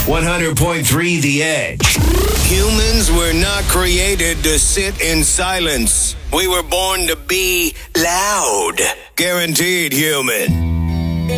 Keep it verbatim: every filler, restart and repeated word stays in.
one hundred point three The Edge. Humans were not created to sit in silence. We were born to be loud. Guaranteed human.